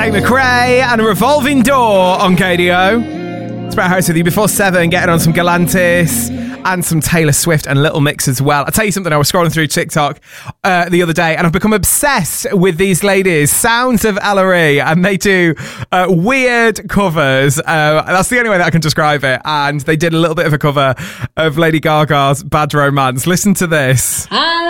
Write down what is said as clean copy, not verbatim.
Tate McRae and A Revolving Door on KDO. It's Brett Harris with you before 7, getting on some Galantis and some Taylor Swift and Little Mix as well. I'll tell you something, I was scrolling through TikTok the other day and I've become obsessed with these ladies, Sounds of Ellery, and they do weird covers. That's the only way that I can describe it. And they did a little bit of a cover of Lady Gaga's Bad Romance. Listen to this.